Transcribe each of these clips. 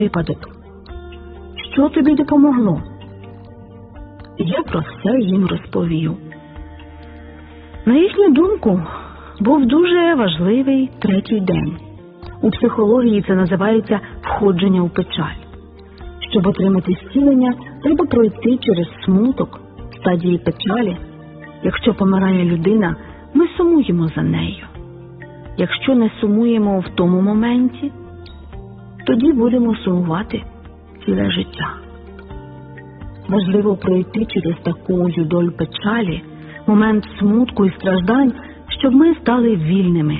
випадок. Що тобі допомогло? Я про все їм розповів. На їхню думку, був дуже важливий третій день. У психології це називається входження у печаль. Щоб отримати зцілення, треба пройти через смуток, стадії печалі. Якщо помирає людина, ми сумуємо за нею. Якщо не сумуємо в тому моменті, тоді будемо сумувати ціле життя. Важливо пройти через таку юдоль печалі, момент смутку і страждань, щоб ми стали вільними.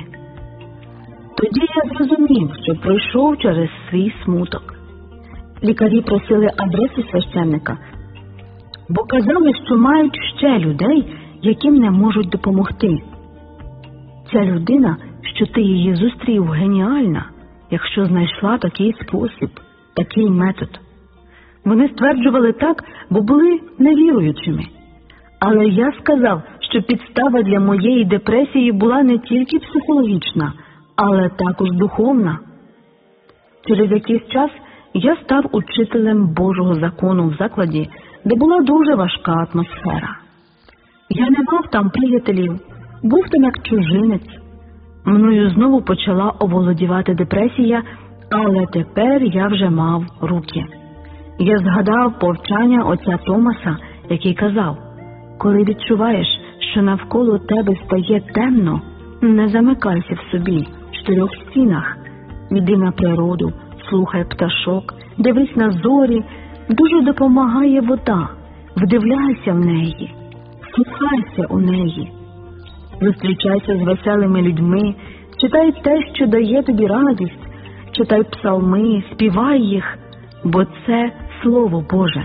Тоді я зрозумів, що пройшов через свій смуток. Лікарі просили адресу священника, бо казали, що мають ще людей, яким не можуть допомогти. Ця людина, що ти її зустрів, геніальна, якщо знайшла такий спосіб, такий метод. Вони стверджували так, бо були невіруючими. Але я сказав, що підстава для моєї депресії була не тільки психологічна, але також духовна. Через якийсь час я став учителем Божого закону в закладі, де була дуже важка атмосфера. Я не мав там приятелів, був там як чужинець. Мною знову почала оволодівати депресія, але тепер я вже мав руки. Я згадав повчання отця Томаса, який казав: коли відчуваєш, що навколо тебе стає темно, не замикайся в собі, в 4 стінах. Йди на природу, слухай пташок, дивись на зорі. Дуже допомагає вода. Вдивляйся в неї, слухайся у неї. Зустрічайся з веселими людьми, читай те, що дає тобі радість, читай псалми, співай їх, бо це Слово Боже.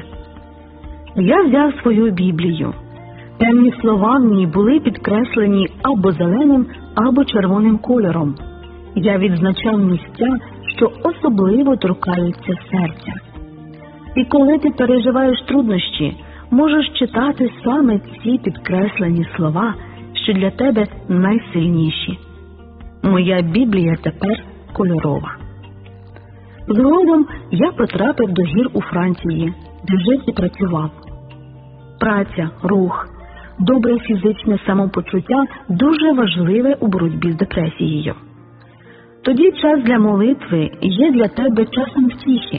Я взяв свою Біблію. Темні слова в ній були підкреслені або зеленим, або червоним кольором. Я відзначав місця, що особливо торкаються серця. І коли ти переживаєш труднощі, можеш читати саме ці підкреслені слова, що для тебе найсильніші. Моя Біблія тепер кольорова. Згодом я потрапив до гір у Франції, де жив і працював. Праця, рух, добре фізичне самопочуття дуже важливе у боротьбі з депресією. Тоді час для молитви є для тебе часом втіхи.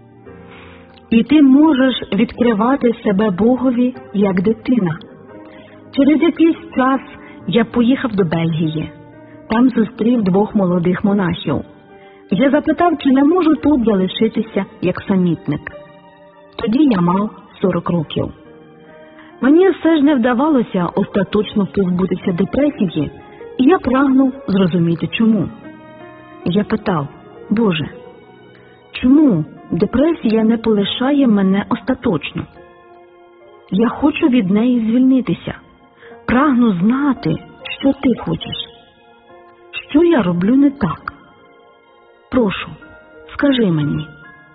І ти можеш відкривати себе Богові як дитина. Через якийсь час я поїхав до Бельгії. Там зустрів 2 молодих монахів. Я запитав, чи не можу тут залишитися як самітник. Тоді я мав 40 років. Мені все ж не вдавалося остаточно позбутися депресії, і я прагнув зрозуміти, чому. Я питав: Боже, чому депресія не полишає мене остаточно? Я хочу від неї звільнитися. Прагну знати, що ти хочеш. Що я роблю не так? Прошу, скажи мені.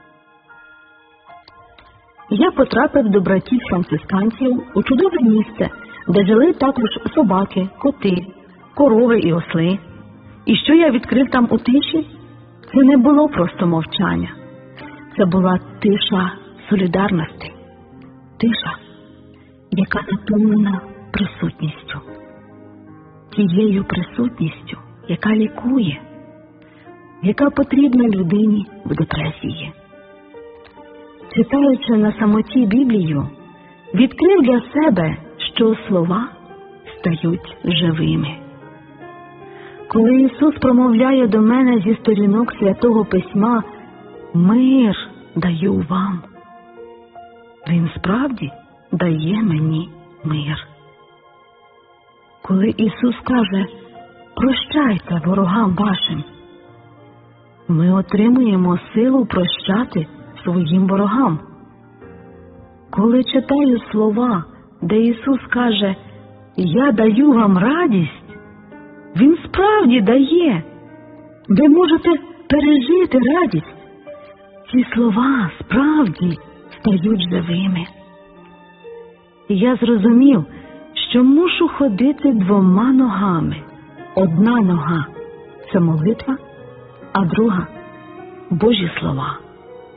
Я потрапив до братів-францисканців у чудове місце, де жили також собаки, коти, корови і осли. І що я відкрив там у тиші? Це не було просто мовчання. Це була тиша солідарності. Тиша, яка наповнена присутністю. Тією присутністю, яка лікує, яка потрібна людині в депресії. Читаючи на самоті Біблію, відкрив для себе, що слова стають живими. Коли Ісус промовляє до мене зі сторінок Святого Письма: «Мир даю вам», Він справді дає мені мир. Коли Ісус каже: «Прощайте ворогам вашим», ми отримуємо силу прощати своїм ворогам. Коли читаю слова, де Ісус каже: «Я даю вам радість», Він справді дає. Ви можете пережити радість. Ці слова справді стають живими. І я зрозумів, що мушу ходити 2 ногами. Одна нога – це молитва, а друга – Божі слова.